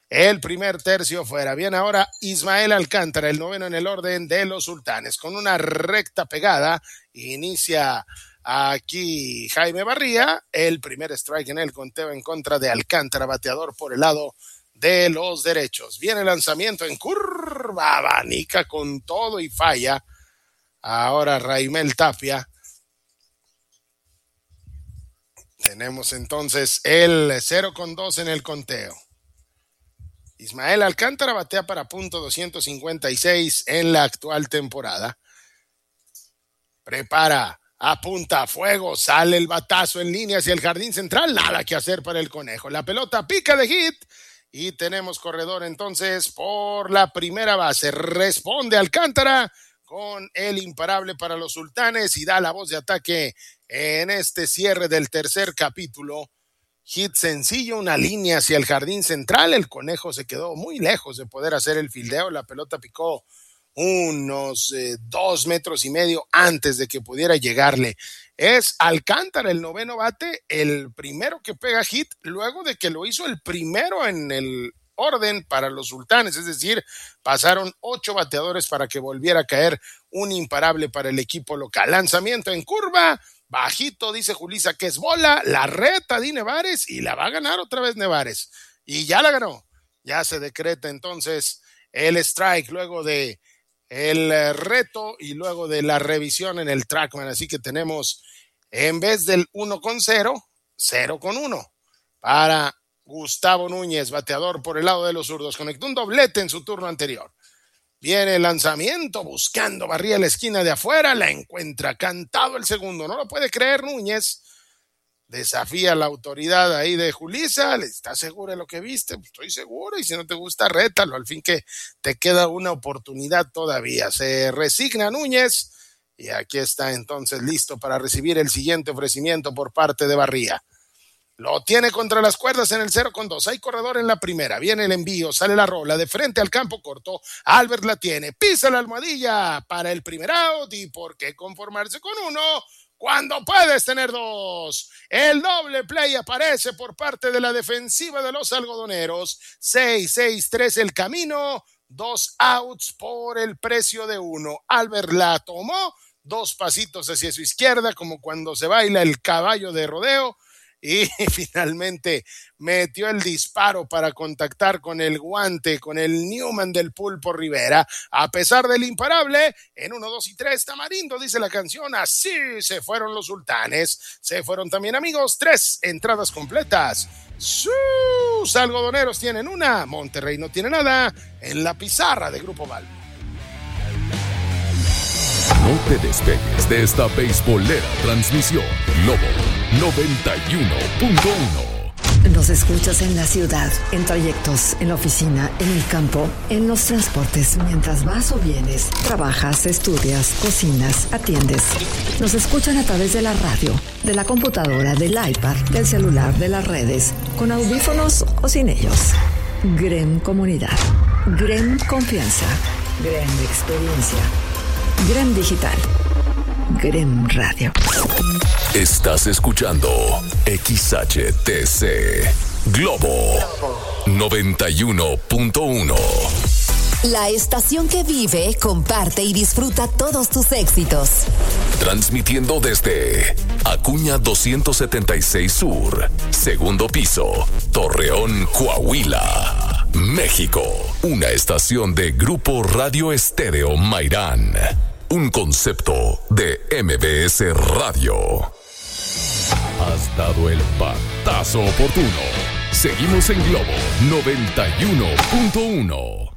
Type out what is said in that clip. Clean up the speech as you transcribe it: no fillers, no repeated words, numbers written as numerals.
El primer tercio fuera. Viene ahora Ismael Alcántara, el noveno en el orden de los Sultanes. Con una recta pegada, inicia aquí Jaime Barría. El primer strike en el conteo en contra de Alcántara, bateador por el lado de los derechos. Viene el lanzamiento en curva, abanica con todo y falla. Ahora Raimel Tapia. Tenemos entonces el 0-2 en el conteo. Ismael Alcántara batea para .256 en la actual temporada. Prepara, apunta a fuego, sale el batazo en línea hacia el jardín central. Nada que hacer para el conejo. La pelota pica de hit y tenemos corredor entonces por la primera base. Responde Alcántara con el imparable para los Sultanes y da la voz de ataque en este cierre del tercer capítulo. Hit sencillo, una línea hacia el jardín central. El conejo se quedó muy lejos de poder hacer el fildeo. La pelota picó unos 2 metros y medio antes de que pudiera llegarle. Es Alcántara, el noveno bate, el primero que pega hit, luego de que lo hizo el primero en el orden para los Sultanes. Es decir, pasaron 8 bateadores para que volviera a caer un imparable para el equipo local. Lanzamiento en curva. Bajito, dice Julissa que es bola, la reta de Nevares y la va a ganar otra vez Nevares. Y ya la ganó. Ya se decreta entonces el strike luego de el reto y luego de la revisión en el TrackMan. Así que tenemos, en vez del 1-0, 0-1 para Gustavo Núñez, bateador por el lado de los zurdos. Conectó un doblete en su turno anterior. Viene el lanzamiento, buscando Barría la esquina de afuera, la encuentra, cantado el segundo, no lo puede creer Núñez, desafía la autoridad ahí de Julissa. ¿Estás seguro de lo que viste? Estoy seguro, y si no te gusta, rétalo, al fin que te queda una oportunidad todavía. Se resigna Núñez, y aquí está entonces listo para recibir el siguiente ofrecimiento por parte de Barría. Lo tiene contra las cuerdas en el 0-2. Hay corredor en la primera. Viene el envío, sale la rola de frente al campo corto. Albert la tiene, pisa la almohadilla para el primer out. ¿Y por qué conformarse con uno cuando puedes tener 2? El doble play aparece por parte de la defensiva de los algodoneros. 6-6-3 el camino. 2 outs por el precio de 1. Albert la tomó. 2 pasitos hacia su izquierda, como cuando se baila el caballo de rodeo. Y finalmente metió el disparo para contactar con el guante, con el Newman del Pulpo Rivera. A pesar del imparable, en 1, 2 y 3, Tamarindo, dice la canción. Así se fueron los Sultanes. Se fueron también, amigos, 3 entradas completas. Sus algodoneros tienen una, Monterrey no tiene nada en la pizarra de Grupo Val. No te despegues de esta beisbolera transmisión. Globo 91.1. Nos escuchas en la ciudad, en trayectos, en la oficina, en el campo, en los transportes, mientras vas o vienes, trabajas, estudias, cocinas, atiendes. Nos escuchan a través de la radio, de la computadora, del iPad, del celular, de las redes, con audífonos o sin ellos. GREM Comunidad, GREM Confianza, GREM Experiencia, GREM Digital, GREM Radio. Estás escuchando XHTC Globo 91.1. La estación que vive, comparte y disfruta todos tus éxitos. Transmitiendo desde Acuña 276 Sur, segundo piso, Torreón, Coahuila, México. Una estación de Grupo Radio Estéreo Mairán. Un concepto de MBS Radio. Has dado el batazo oportuno. Seguimos en Globo 91.1.